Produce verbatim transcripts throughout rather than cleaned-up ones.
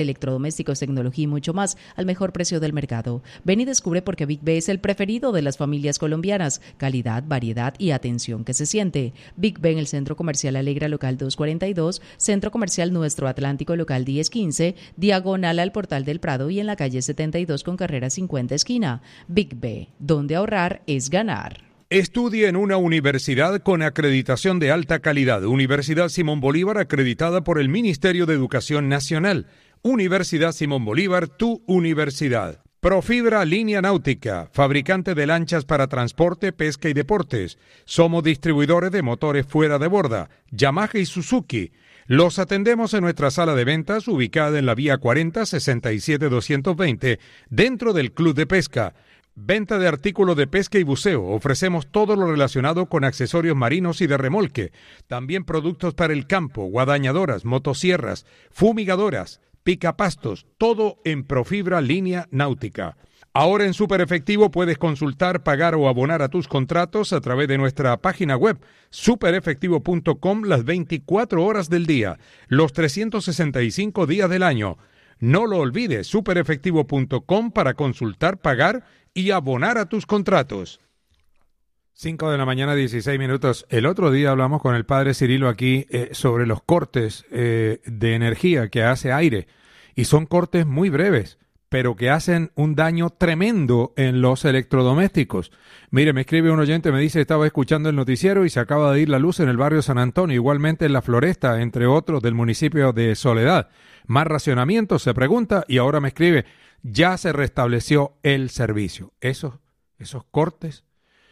electrodomésticos, tecnología y mucho más al mejor precio del mercado. Ven y descubre por qué Big B es el preferido de las familias colombianas. Calidad, variedad y atención que se siente. Big B en el Centro Comercial Alegra Local doscientos cuarenta y dos, Centro Comercial Nuestro Atlántico Local diez quince, diagonal al Portal del Prado y en la calle setenta y dos con carrera cincuenta esquina. Big B, donde ahorrar es ganar. Estudie en una universidad con acreditación de alta calidad. Universidad Simón Bolívar, acreditada por el Ministerio de Educación Nacional. Universidad Simón Bolívar, tu universidad. Profibra Línea Náutica, fabricante de lanchas para transporte, pesca y deportes. Somos distribuidores de motores fuera de borda, Yamaha y Suzuki. Los atendemos en nuestra sala de ventas ubicada en la vía cuarenta sesenta y siete doscientos veinte, dentro del Club de Pesca. Venta de artículos de pesca y buceo. Ofrecemos todo lo relacionado con accesorios marinos y de remolque. También productos para el campo, guadañadoras, motosierras, fumigadoras, picapastos, todo en Profibra Línea Náutica. Ahora en Super Efectivo puedes consultar, pagar o abonar a tus contratos a través de nuestra página web super efectivo punto com las veinticuatro horas del día, los trescientos sesenta y cinco días del año. No lo olvides, super efectivo punto com para consultar, pagar y abonar a tus contratos. cinco de la mañana, dieciséis minutos. El otro día hablamos con el padre Cirilo aquí eh, sobre los cortes eh, de energía que hace aire. Y son cortes muy breves, pero que hacen un daño tremendo en los electrodomésticos. Mire, me escribe un oyente, me dice, estaba escuchando el noticiero y se acaba de ir la luz en el barrio San Antonio, igualmente en La Floresta, entre otros del municipio de Soledad. Más racionamiento, se pregunta, y ahora me escribe, ya se restableció el servicio. Esos, esos cortes,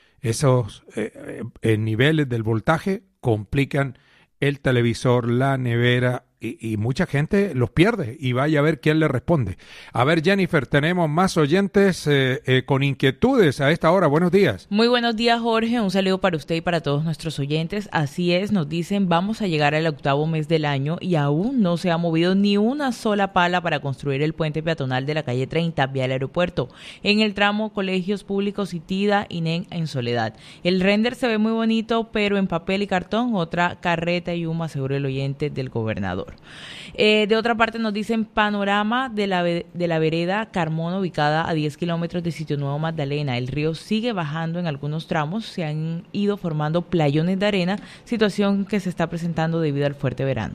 esos eh, eh, niveles del voltaje complican el televisor, la nevera, y, y mucha gente los pierde, y vaya a ver quién le responde. A ver, Jennifer, tenemos más oyentes eh, eh, con inquietudes a esta hora. Buenos días. Muy buenos días, Jorge. Un saludo para usted y para todos nuestros oyentes. Así es, nos dicen, vamos a llegar al octavo mes del año y aún no se ha movido ni una sola pala para construir el puente peatonal de la calle treinta, vía el aeropuerto, en el tramo Colegios Públicos Itida, INEN, en Soledad. El render se ve muy bonito, pero en papel y cartón, otra carreta y humo, asegura el oyente del gobernador. Eh, de otra parte nos dicen panorama de la, de la vereda Carmona, ubicada a diez kilómetros de Sitio Nuevo Magdalena. El río sigue bajando en algunos tramos, se han ido formando playones de arena, situación que se está presentando debido al fuerte verano.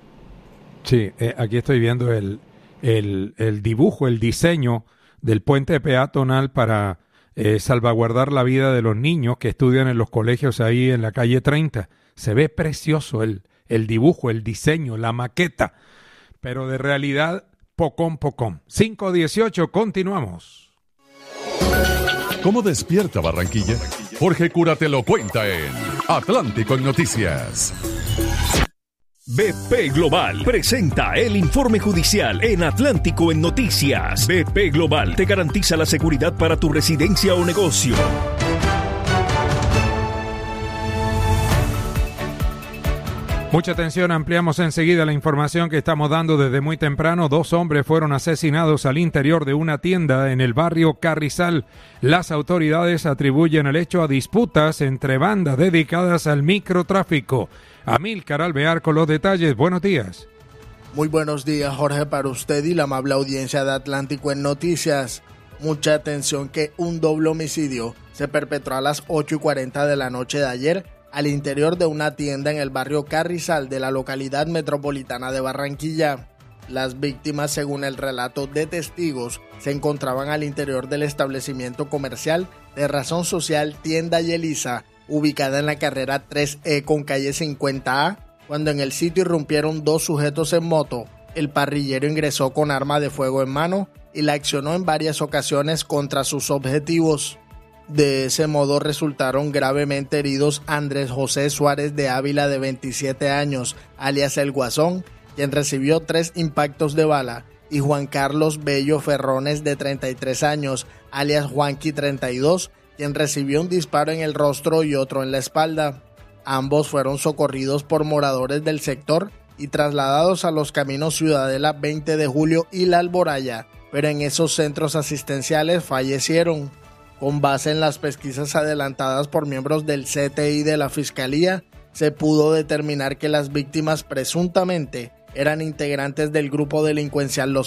Sí, eh, aquí estoy viendo el, el, el dibujo, el diseño del puente peatonal para eh, salvaguardar la vida de los niños que estudian en los colegios ahí en la calle treinta. Se ve precioso el el dibujo, el diseño, la maqueta, pero de realidad, pocón, pocón. cinco dieciocho, continuamos. ¿Cómo despierta Barranquilla? Jorge Cura te lo cuenta en Atlántico en Noticias. B P Global presenta el informe judicial en Atlántico en Noticias. B P Global te garantiza la seguridad para tu residencia o negocio. Mucha atención, ampliamos enseguida la información que estamos dando desde muy temprano. Dos hombres fueron asesinados al interior de una tienda en el barrio Carrizal. Las autoridades atribuyen el hecho a disputas entre bandas dedicadas al microtráfico. Amílcar Alvear con los detalles. Buenos días. Muy buenos días, Jorge, para usted y la amable audiencia de Atlántico en Noticias. Mucha atención que un doble homicidio se perpetró a las ocho y cuarenta de la noche de ayer al interior de una tienda en el barrio Carrizal de la localidad metropolitana de Barranquilla. Las víctimas, según el relato de testigos, se encontraban al interior del establecimiento comercial de razón social Tienda Yelisa, ubicada en la carrera tres E con calle cincuenta A, cuando en el sitio irrumpieron dos sujetos en moto. El parrillero ingresó con arma de fuego en mano y la accionó en varias ocasiones contra sus objetivos. De ese modo resultaron gravemente heridos Andrés José Suárez de Ávila, de veintisiete años, alias El Guasón, quien recibió tres impactos de bala, y Juan Carlos Bello Ferrones, de treinta y tres años, alias Juanqui treinta y dos, quien recibió un disparo en el rostro y otro en la espalda. Ambos fueron socorridos por moradores del sector y trasladados a los caminos Ciudadela veinte de julio y La Alboraya, pero en esos centros asistenciales fallecieron. Con base en las pesquisas adelantadas por miembros del C T I de la Fiscalía, se pudo determinar que las víctimas presuntamente eran integrantes del grupo delincuencial Los